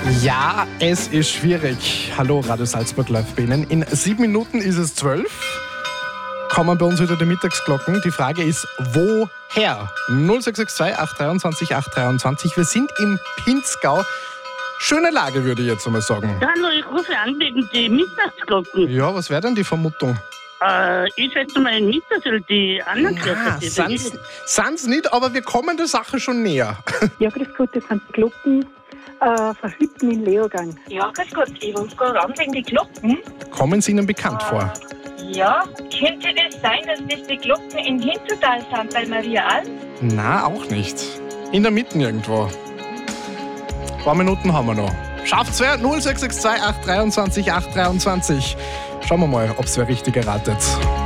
Ja, es ist schwierig. Hallo, Radio Salzburg läuft bei Ihnen. In 7 Minuten ist es 12. Kommen bei uns wieder die Mittagsglocken. Die Frage ist, woher? 0662 823 823. Wir sind im Pinzgau. Schöne Lage, würde ich jetzt einmal sagen. Ja, hallo, ich rufe an wegen die Mittagsglocken. Ja, was wäre denn die Vermutung? Ich schätze mal in Mittersel, die anderen Glöckner. Sind's nicht, aber wir kommen der Sache schon näher. Ja, grüß Gott, das sind die Glocken von Hütten in Leogang. Ja, grüß Gott, ich rufe gerade an wegen die Glocken. Kommen Sie Ihnen bekannt vor? Ja, könnte es sein, dass das die Glocken in Hintertal sind bei Maria Alm? Na, auch nicht. In der Mitte irgendwo. Ein paar Minuten haben wir noch. Schafft's wer? 0662 823 823. Schauen wir mal, ob's wer richtig erratet.